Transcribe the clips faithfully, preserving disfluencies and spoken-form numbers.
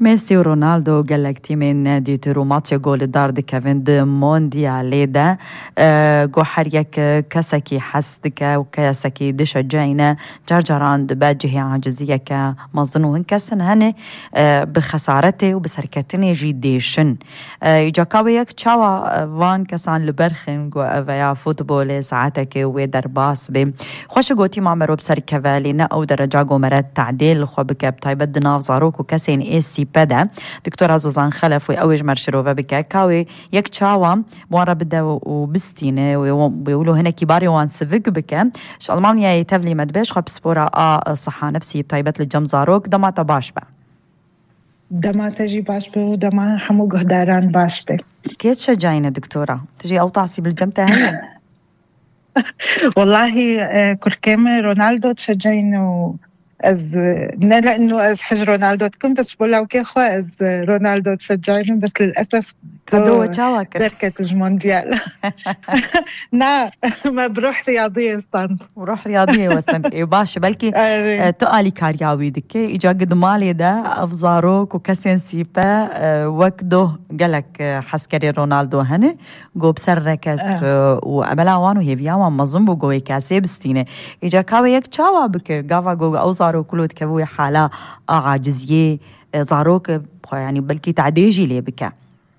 ميسي ورونالدو قال لك تيمين نادي ترو ماتش جول دار دي كافين دي مونديالي دا جو حريك كسكي حسدك وكسكي دش جاينا جرجران باجه عاجزية كمظنوهن كسن هني بخسارته وبسركتني جيديشن يجاكاويك تشاوا وان كسان لبرخن جو افيا فوتبول ساعتك ويدر باس بي خوش قوتي معمرو بسركفالي او درجة جو مرات تعديل خو بكاب تايبت دناف زاروك وكسين ايسي بدا دكتورة زوزان خلف وأوج مرشروفة بكاكاوي يك تشاوا موارا بدا وبستينة ويقولوا هنا كباري وان سفق بكا شاء الله مامنيا يتبلي مدبش خب سبورا آه صحة نفسي بطيبت للجم زاروك دما تباش با دما تجي باش بي ودما حمو قهداران باش بي كيف تشجعينا دكتورة تجي أو تعصي بالجم تهيا والله كل كامل رونالدو تشجعينه از لا لانه از حج رونالدو تكون بس بقول لك اخوه از رونالدو تشجعينه بس للاسف كدو تشاوك بركة المونديال نا ما بروح رياضية استنت وروح رياضية وستنت باش بلكي تقالي كارياوي دكي اجا قد مالي دا افزاروك وكسين سيبا وكدو قالك حسكري رونالدو هني قو بسركت وقبلاوان وهي بياوان مظنبو قوي كاسي بستينة اجا كاوي يك تشاوا بك قافا قو اوزارو كلو تكبوي حالا عاجزية زاروك يعني بلكي تعديجي لي بك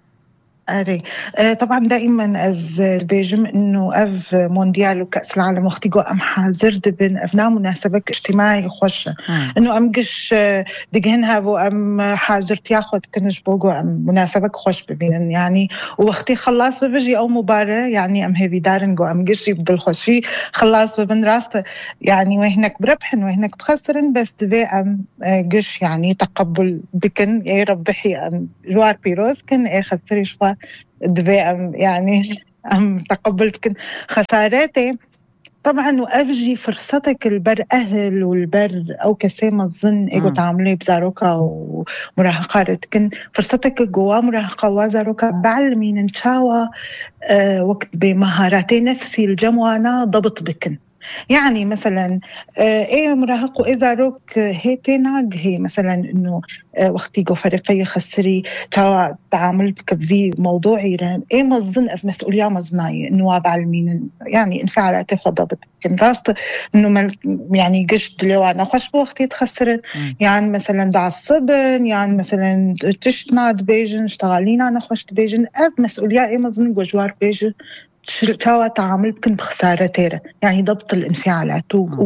أري أه طبعا دائما از بيجم انه اف مونديال وكأس العالم وقتي جو ام حاضر دبن افنا مناسبك اجتماعي خوش انه ام قش دقهن هافو ام حاضر تياخد كنش بوجو ام مناسبك خوش ببين يعني ووقتي خلاص ببجي او مباراة يعني ام هيفي دارن جو ام قش يبدل خوشي خلاص ببن راسته يعني وهناك بربحن وهناك بخسرن بس دبي ام قش يعني تقبل بكن اي ربحي ام جوار بيروز كن اي خسري شوى دبي أم يعني أم تقبلت كن خساراتي طبعا وأفجي فرصتك البر أهل والبر أو كسيما الظن إيجو تعملي بزاروكا ومراهقات كن فرصتك جوا مراهقة وزاروكا بعلمين انشاوا أه وقت بمهاراتي نفسي الجموانا ضبط بكن يعني مثلا ايه مراهق واذا روك هيتناق هي مثلا انه وقتي جو فريقي خسري توا تعامل بكفي موضوعي ايه مظن في مسؤوليه مزناي انه وابع المين يعني انفعالاتي خضبت كن راست انه يعني قشت لو انا خوش بوقتي تخسر يعني مثلا دعصبن يعني مثلا تشتناد بيجن اشتغالين انا خوش بيجن اف مسؤوليه ايه مظن جوار بيجن توا تعامل بكن بخسارة تيرة يعني ضبط الانفعالات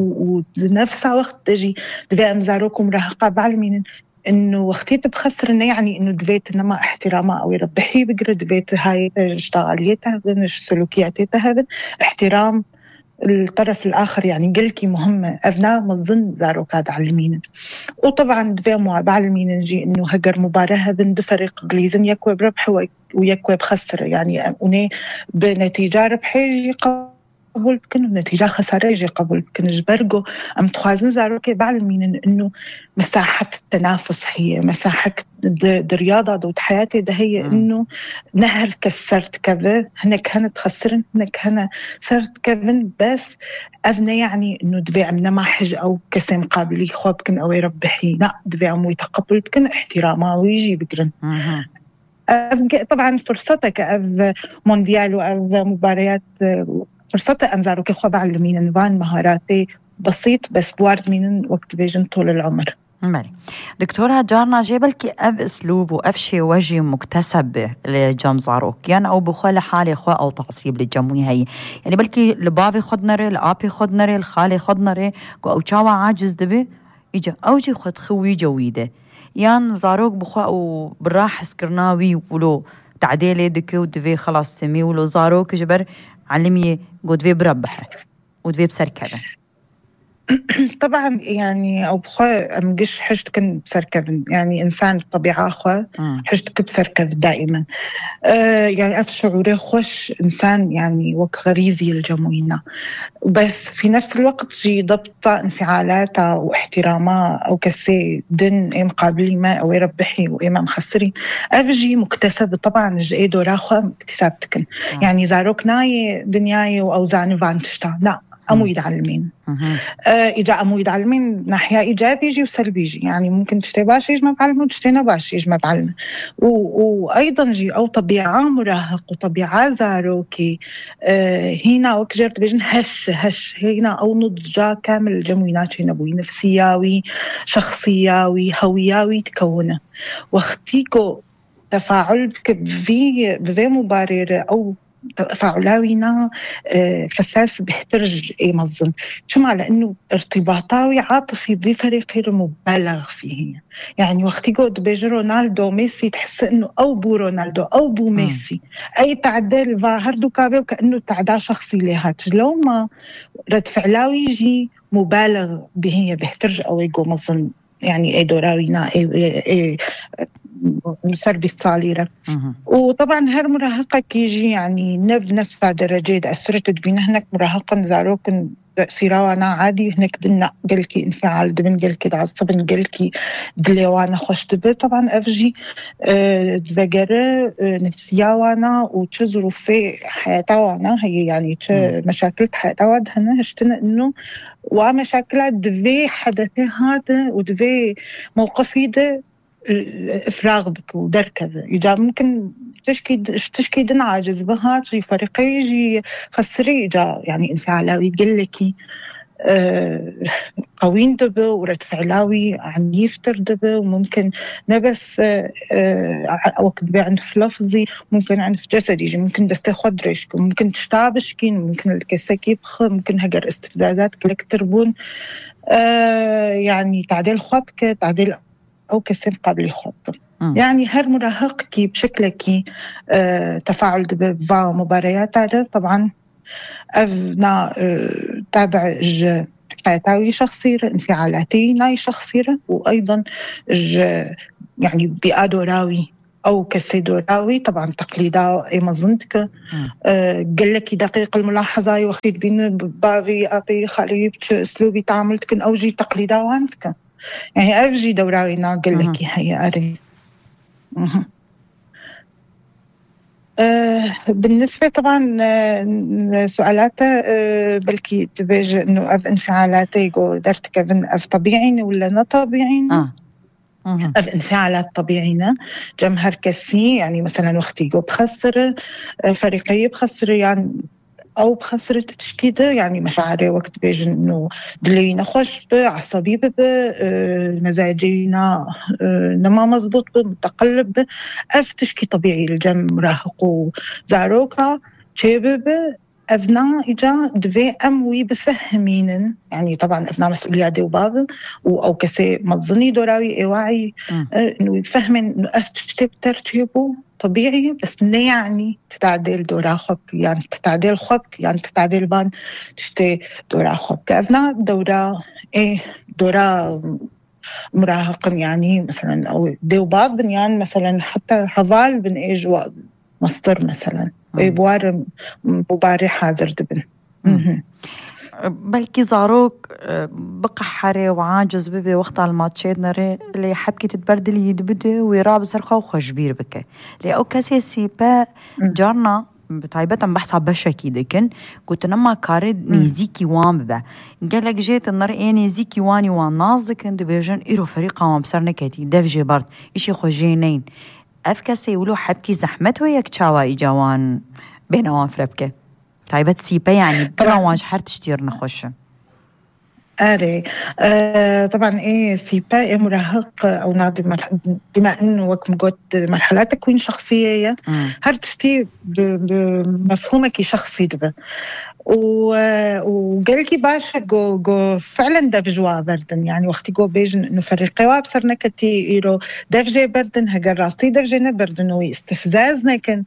ونفسها وقت تجي دبي أمزاروك ومراهقة بعلمين إنه وقتي تبخسر إنه يعني إنه دبيت إنما احترامها أو يربحي بقرا دبيت هاي اشتغاليتها بنش سلوكياتها بن احترام الطرف الآخر يعني قلكي مهمة أبناء مظن زاروك هذا علمين وطبعا دبي مو بعلمين نجي إنه هجر مباراة بين دو فريق إنجليزي يكوي بربح ويكوي بخسر يعني أني بنتيجة ربح يجي قبول بكن ونتيجة خسارة يجي قبول بكن جبرجو أم تخازن زاروكي بعلمين إنه مساحة التنافس هي مساحة الرياضة دوت حياتي ده هي إنه نهر كسرت كذا هناك هنا تخسرن هناك هنا صرت كذا بس أبنى يعني إنه دبيع من ما حج أو كسم قابلي خواب بكن أو يربحي لا دبيع مو يتقبل بكن احترامه ويجي بكرن طبعا فرصتك أف مونديال وأف مباريات فرصتها أنزارو كي خواب علمين نوان مهاراتي بسيط بس بوارد مين وقت بيجن طول العمر مالي دكتورة جارنا جيبلكي أب أسلوب وأف شي وجه مكتسب لجم زاروك يعني أو بخول حالي خوا أو تعصيب للجموي هاي يعني بلكي لبابي خدنري لأبي خدنري الخالي خدنري أو شاوا عاجز دبي إجا أوجي خد خوي جويدة يعني زاروك بخوا أو براح سكرناوي ولو تعديلي دكي ودفي خلاص تمي ولو زاروك جبر علمي قد في بربحه ودفي بسركبه طبعا يعني أو بخوا أمجش حشتك بسركب يعني إنسان طبيعة أخوة حشتك بسركب دائما آه يعني أف شعوري خوش إنسان يعني وك غريزي الجموينة بس في نفس الوقت جي ضبط انفعالاتها واحترامها أو كسي دن إيه مقابلي ما أو يربحي وإيه ما مخسرين أفجي مكتسب طبعا جي دورا أخوة اكتسابتكن يعني زاروك ناي دنياي وأوزاني فان تشتا لا أمو يتعلمين إجا أمو يتعلمين ناحية إيجابي يجي وسلبي يجي، يعني ممكن تشتي باش يجي ما بعلمه وتشتي نباش يجي ما بعلمه. وأيضا جي أو طبيعة مراهق وطبيعة زاروكي آه هنا وكجرت بيجن هش هش هنا أو نضجا كامل جموينات نبوي نفسياوي شخصياوي هوياوي تكونه واختيكو تفاعل بفي بفي مبرر أو تفاعلاوينا حساس بيحترج يمظن شو مع لأنه ارتباطاوي عاطفي بفريق غير مبالغ فيه. يعني وقت يقول بيجي رونالدو ميسي تحس إنه أو بو رونالدو أو بو ميسي أي تعديل فهردو كابي وكأنه تعدى شخصي لهات لو ما رد فعلاوي يجي مبالغ به بيحترج أو يقول مظن يعني أي دوراوينا أي, أي سربي الصاليرة. وطبعا هر مراهقة كيجي يعني نب نفسها درجات أثرت بينا هناك مراهقة نزاروكن سيراوانا عادي هناك دلنا قلكي انفعال دبن قلكي دعصبن قلكي دليوانا خوش دبي طبعا أفجي أه دفقر أه نفسياوانا وچه ظروفي حياتاوانا هي يعني چه مشاكل حياتاوا دهنا هشتنا إنه ومشاكلات دفي حدثي هذا ودفي موقفي ده إفراغ بك ودركة إجا ممكن تشكي تشكي دن عاجز بها في فريقي يجي خسري إجا يعني انفعالاوي يقلكي أه قوين دبه ورد فعلاوي عنيف تردبه وممكن نبس أه أه وقت بي عند في لفظي ممكن عند في جسدي يجي ممكن دستي خدرشك ممكن تشتابشكين ممكن الكسك يبخ ممكن هجر استفزازات كلك تربون أه يعني تعديل خبك تعديل أو كسب قبل خط يعني هر مراهق كي بشكل كي آه تفاعل دبا مباريات طبعا أفنا آه تابع ج حياتاوي شخصية انفعالاتي ناي شخصية وأيضا ج يعني بأدوراوي أو كسيدوراوي طبعا تقليدا أي مظنتك آه قال لك دقيق الملاحظة وقتيت بين بابي أبي خالي أسلوبي تعاملتك أوجي تقليدا وانتك يعني أرجي دوراوي ناقل لك هي أري أه بالنسبة طبعا أه سؤالاته أه بلكي تبيج إنه أف انفعالاته يقول درتك أف طبيعين ولا نا طبيعين آه. أف انفعالات طبيعينا جمهر كسي يعني مثلا وقت يقول بخسر أه فريقي بخسر يعني أو بخسرة تشكيدة يعني مشاعري وقت بيجن إنه دلينا خوش بعصبي بمزاجينا نما مزبوط بمتقلب أف تشكي طبيعي الجم راهق وزاروكا شباب أفنا إجا دفي أموي بفهمين يعني طبعا أفنا مسؤولية دي وباب أو كسي مظني دوراوي إيواعي إنه يفهمين إنه أف تشتب ترتيبه طبيعي بس يعني تتعديل دورا خبك يعني تتعديل خبك يعني تتعديل بان تشتي دورا خبك أفنا دورا إيه دورا مراهق يعني مثلا أو ديوباب يعني مثلا حتى حظال بن إيجوا مصدر مثلا إيه بوار مباري حاضر دبن بلكي زاروك بقى حري وعاجز ببي وقت على الماتشات نري اللي حبكي تتبردل يدبدي ويراب سرخة وخجبير بك اللي أو كاسي با جارنا بتعيبة بحث بشكي دكن قلت نما كارد نيزيكي وان ببا قالك جيت النار ايه نيزيكي واني وان نازك اند بيجن ايرو فريقا وان بسر نكاتي داف جيبارد اشي خوجينين اف كاسي يقولوا حبكي زحمت وياك تشاوا ايجاوان بين وان فربكي تعيبت سيبا يعني بتروانج حر تشتير نخش أري أه طبعا إيه سيبا إيه مراهق أو نادي مرحلة بما إنه وقت مقود مرحلات تكوين شخصية هرتشتي بمفهومك شخصي دبا وقالكي باشا جو جو فعلا داف جوا بردن يعني وقتي جو بيجن إنه فريقي وابصرنا كتي إيرو داف جاي بردن هجر راستي داف جاي نبردن واستفزاز نكن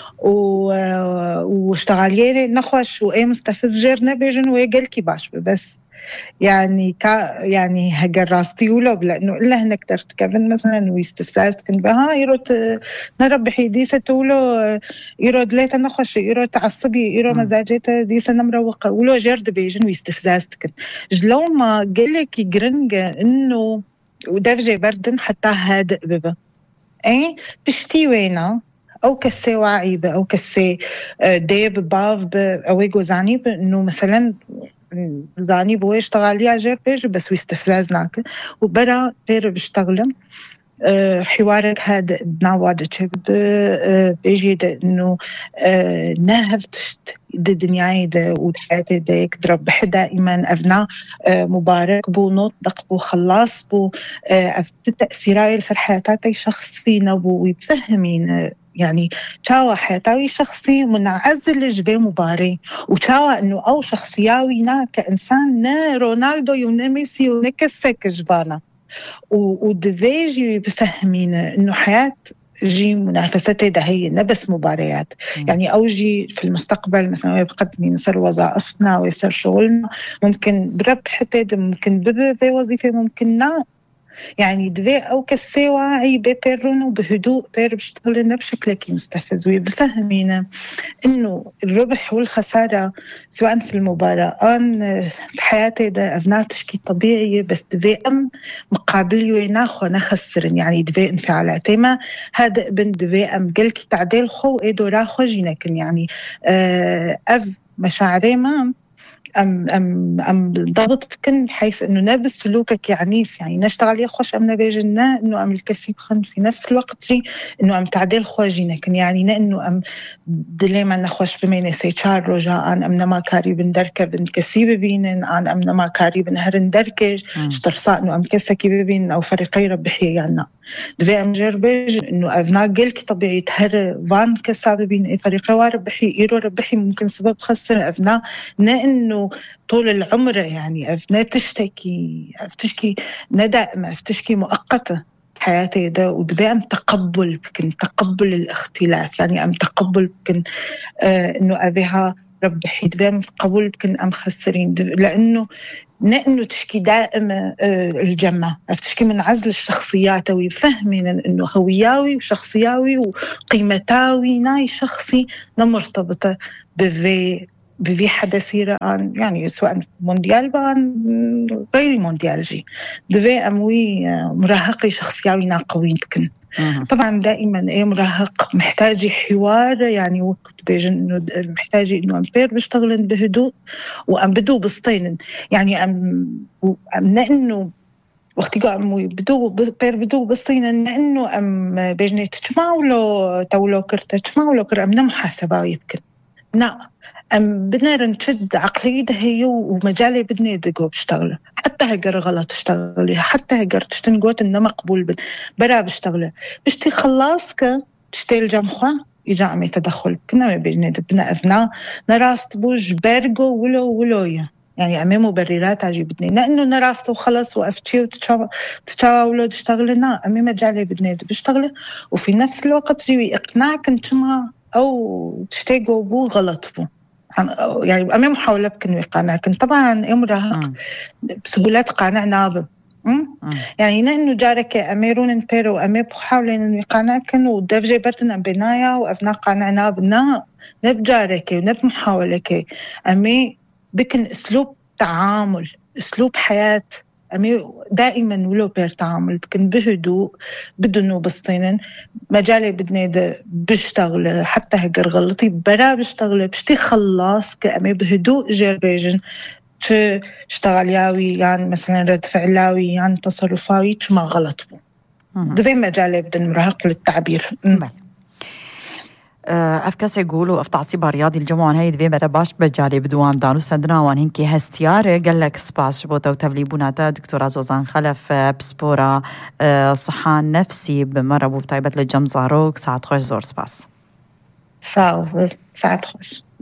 واشتغاليه نخوش وإيه مستفز جيرنا بيجن ويقالكي باش بس يعني كا يعني هجر راستي ولو لأنه إلا هناك درت كفن مثلا ويستفزاز كن بها يروت نربي حديثة ولو يرود ليت نخش يرود تعصبي يرود مزاجيته ديسة نمروقة ولو جرد بيجن ويستفزاز كن جلو ما قلك يقرنجة إنه وداف جاي بردن حتى هادئ ببا أي بشتي وينا أو كسي واعي أو كسي ديب باف أو يجوزاني بأنه مثلا زاني بوي اشتغالي جير بيج بس ويستفزازناك وبرا بير بشتغلم أه حوارك هذا ناواد تشبد أه بيجي إنه أه نهفتشت الدنيا ده وحياتي ده يقدر بحدا دائما أبناء أه مبارك بو نطق بو خلاص بو أه تأثيرات سر حياتي شخصي نبو ويفهمين يعني تشاوى حياتي شخصي منعزل جبه مباري وتشاوى انه او شخصياوي نا كإنسان نا رونالدو ونا ميسي ونا كسك جبانا ودفيجي بفهمين انه حياة جي منافستي ده هي نبس مباريات م. يعني أوجي في المستقبل مثلا بقدمي نصير وظائفنا ويصير شغلنا ممكن بربح تيد ممكن ببي وظيفة ممكن لا يعني دفي أو كسيوا أي بيرون وبهدوء بير بشتغلنا بشكل كي مستفز وبفهمينا إنه الربح والخسارة سواء في المباراة أن حياتي ده أبناء تشكي طبيعي بس دفي أم مقابل ويناخو نخسرن يعني دفي انفعالاتي ما هذا ابن دفي أم قلك تعديل خو إيدو راخو جينكن يعني أه أف مشاعري ما أم أم أم ضبط بكن بحيث إنه نبذ سلوكك يعنيف يعني نشتغل يخوش أم نبيجنا إنه أم الكسيب خن في نفس الوقت جي إنه أم تعديل خواجينا كن يعني إنه أم دليما نخوش بمين سيشار رجاء أن أم نما كاري بندركة بنكسيب بينن أن أم نما كاري بنهرن دركج اشترصاء إنه أم كسكي بين أو فريقي ربحي يعني دفي أم جربج إنه أبناء قلك طبيعي تهر فان كسابين فريقي واربحي إيرو ربحي ممكن سبب خسر أبناء نا إنه طول العمر يعني أبناء تشتكي تشكي ندائمة تشكي مؤقتة حياتي ده ودفي أم تقبل بكن تقبل الاختلاف يعني أم تقبل بكن آه إنه أبيها ربحي دفي أم تقبل بكن أم خسرين لأنه نأنه تشكي دائما الجمع تشكي من عزل الشخصيات ويفهمين إنه هوياوي وشخصياوي وقيمتاوي ناي شخصي مرتبطة بفي بفي حدثيرة عن يعني سواء مونديال بان غير مونديال جي دفي أموي مراهقي شخصياوي ناقوين تكن طبعا دائما ايه مراهق محتاج حوار يعني وقت بيجن انه محتاج انه امبير بيشتغل بهدوء وام بدو بسطين يعني ام ام انه وقت يقوم بدو بير بدو بسطين انه ام بيجني تجمعوا تولو كرت تجمعوا كر ام محاسبه يمكن لا أم بدنا نشد عقلية هي ومجالي بدنا يدقوا بشتغله حتى هجر غلط اشتغلي حتى هجر تشتنقوت إنه مقبول بد برا بشتغله بشتي خلاصك تشتي الجمخة يجا عمي تدخل كنا بدنا بدنا أفنا نراست بوج بيرجو ولو ولويا يعني أمي مبررات عجيب بدني لأنه نراست وخلص وأفتشي وتشاو تشاو ولو تشتغلنا أمي مجالي بدنا بشتغله وفي نفس الوقت جيوي إقناعك انتما أو تشتيقوا بو غلط بو يعني أمي محاولة بكن يقانع لكن طبعا يوم راهق بسهولات قانع نابب يعني إنه جارك أميرون انبيرو أمي بحاولين إنه يقانع كن ودف جيبرتن أم بنايا وأبنا قانع ناب نا نب جارك ونب محاولك أمي بكن أسلوب تعامل أسلوب حياة أمي دائما ولو بير تعامل بكن بهدوء بدون بسطين مجالي بدنا بشتغل حتى هجر غلطي برا بشتغل بشتي خلاص كأمي بهدوء جربيجن اشتغل ياوي يعني مثلا رد فعلاوي يعني تصرفاوي ما غلط بو دفي مجالي بدنا مراهق للتعبير أفكاس يقولوا أفتعصيب رياضي الجمعة هاي دفي برباش بجالي بدوام دانو سندنا وان هنكي هستيار قال لك سباس شبوتا وتبليبونا تا دكتورة زوزان خلف بسبورة صحان نفسي بمرة بطيبة للجمزاروك ساعة خوش زور سباس ساعة ساعة خوش